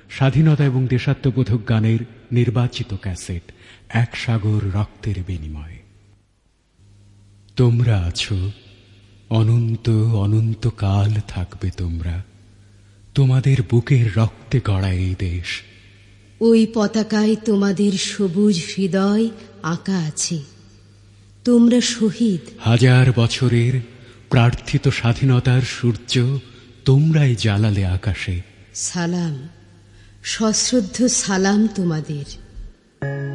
স্বাধীনতা এবং দেশাত্মবোধক গানের নির্বাচিত ক্যাসেট এক সাগর রক্তের বিনিময়ে। তোমরা আছো, অনন্ত অনন্ত কাল থাকবে তোমরা, তোমাদের বুকের রক্তে গড়া এই দেশ। ওই পতাকায় তোমাদের সবুজ হৃদয় আঁকা আছে। তোমরা শহীদ। হাজার বছরের প্রার্থিত স্বাধীনতার সূর্য তোমরাই জ্বালালে আকাশে। সালাম, সশ্রদ্ধ সালাম তোমাদের।